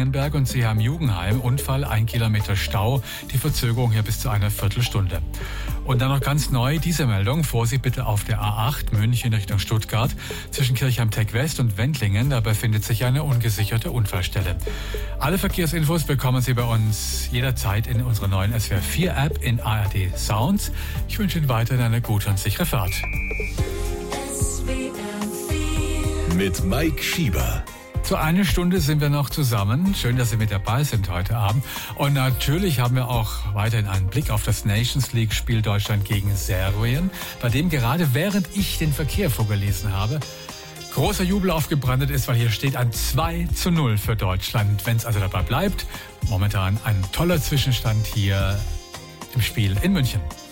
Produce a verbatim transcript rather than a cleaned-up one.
Mengenberg und Sie haben Jugendheim. Unfall, ein Kilometer Stau. Die Verzögerung hier bis zu einer Viertelstunde. Und dann noch ganz neu diese Meldung. Vorsicht bitte auf der A acht München Richtung Stuttgart. Zwischen Kirchheim-Tech West und Wendlingen. Da befindet sich eine ungesicherte Unfallstelle. Alle Verkehrsinfos bekommen Sie bei uns jederzeit in unserer neuen S W R vier App in A R D Sounds. Ich wünsche Ihnen weiterhin eine gute und sichere Fahrt. Mit Mike Schieber. Zu einer Stunde sind wir noch zusammen. Schön, dass Sie mit dabei sind heute Abend. Und natürlich haben wir auch weiterhin einen Blick auf das Nations League-Spiel Deutschland gegen Serbien, bei dem gerade während ich den Verkehr vorgelesen habe, großer Jubel aufgebrannt ist, weil hier steht ein zwei zu null für Deutschland. Wenn es also dabei bleibt, momentan ein toller Zwischenstand hier im Spiel in München.